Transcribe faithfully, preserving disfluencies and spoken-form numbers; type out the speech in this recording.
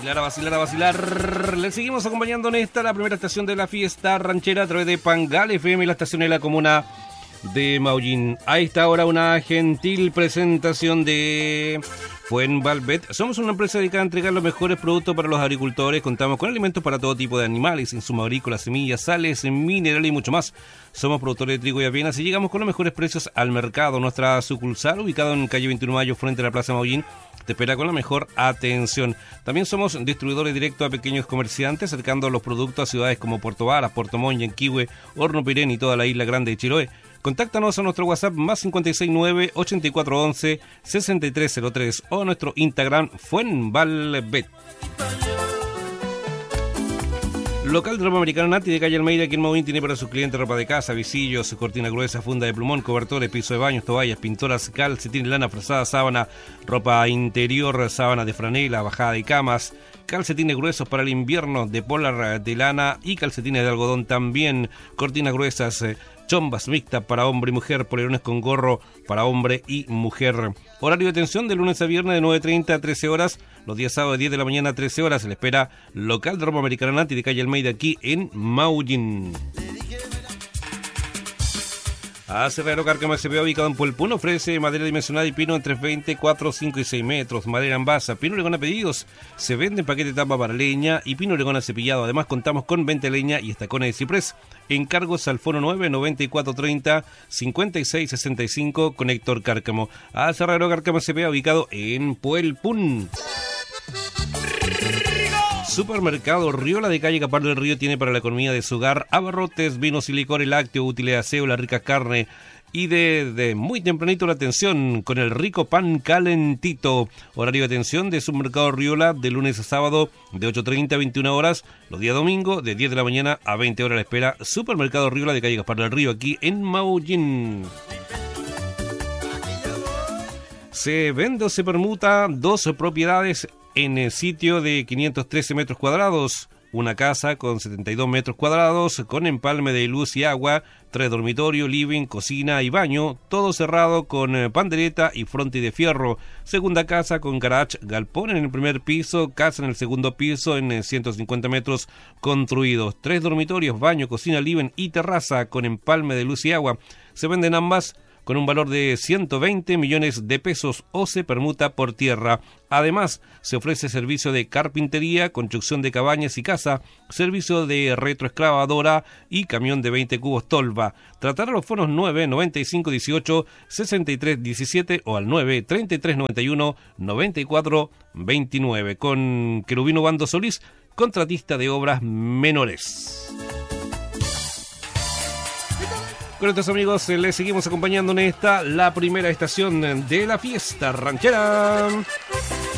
vacilar, a vacilar, a vacilar. Le seguimos acompañando en esta, la primera estación de la fiesta ranchera a través de Pangal F M y la estación de la comuna de Maullín. A esta hora una gentil presentación de Fuenvalvet. Somos una empresa dedicada a entregar los mejores productos para los agricultores. Contamos con alimentos para todo tipo de animales, insumos agrícolas, semillas, sales, minerales y mucho más. Somos productores de trigo y avenas y llegamos con los mejores precios al mercado. Nuestra sucursal, ubicada en calle veintiuno de Mayo, frente a la Plaza Maullín, te espera con la mejor atención. También somos distribuidores directos a pequeños comerciantes, acercando los productos a ciudades como Puerto Varas, Puerto Montt, Yanquihue, Horno Pirén y toda la isla grande de Chiloé. Contáctanos a nuestro WhatsApp más cinco seis nueve, ocho cuatro uno uno, seis tres cero tres o a nuestro Instagram Fuenvalvet. Local de ropa americana Nati de calle Almeida, aquí en Maullín, tiene para sus clientes ropa de casa, visillos, cortina gruesa, funda de plumón, cobertores, piso de baños, toallas, pintoras, calcetines, lana, frazada, sábana, ropa interior, sábana de franela, bajada de camas, calcetines gruesos para el invierno de polar de lana y calcetines de algodón también, cortinas gruesas, eh, chombas mixtas para hombre y mujer, polerones con gorro para hombre y mujer. Horario de atención de lunes a viernes de nueve treinta a trece horas, los días sábados de diez de la mañana a trece horas. Se le espera local de ropa americana Nati de calle Almeida, aquí en Maullín. Aserrero Cárcamo S P, ubicado en Puelpún, ofrece madera dimensionada y pino entre veinte, cuatro, cinco y seis metros, madera en basa, pino oregón a pedidos, se vende en paquete de tapa para leña y pino oregón cepillado. Además contamos con venta de leña y estacones de ciprés. Encargos al fono nueve, noventa y cuatro treinta, cincuenta y seis sesenta y cinco, Conector Cárcamo. Aserrero Cárcamo S P, ubicado en Puelpún. Supermercado Riola de calle Capar del Río tiene para la economía de su hogar abarrotes, vinos y licores, lácteos, útiles de aseo, la rica carne y de, de muy tempranito la atención con el rico pan calentito. Horario de atención de Supermercado Riola de lunes a sábado de ocho treinta a veintiuna horas, los días domingo de diez de la mañana a veinte horas. La espera Supermercado Riola de calle Capar del Río, aquí en Maullín. Se vende o se permuta dos propiedades en el sitio de quinientos trece metros cuadrados, una casa con setenta y dos metros cuadrados, con empalme de luz y agua, tres dormitorios, living, cocina y baño, todo cerrado con pandereta y fronte de fierro. Segunda casa con garage, galpón en el primer piso, casa en el segundo piso en ciento cincuenta metros construidos. Tres dormitorios, baño, cocina, living y terraza con empalme de luz y agua. Se venden ambas con un valor de ciento veinte millones de pesos o se permuta por tierra. Además, se ofrece servicio de carpintería, construcción de cabañas y casa, servicio de retroexcavadora y camión de veinte cubos tolva. Tratar a los fonos nueve, noventa y cinco dieciocho, sesenta y tres diecisiete o al nueve, treinta y tres noventa y uno, noventa y cuatro veintinueve. Con Querubino Bando Solís, contratista de obras menores. Con estos amigos les seguimos acompañando en esta, la primera estación de la fiesta ranchera.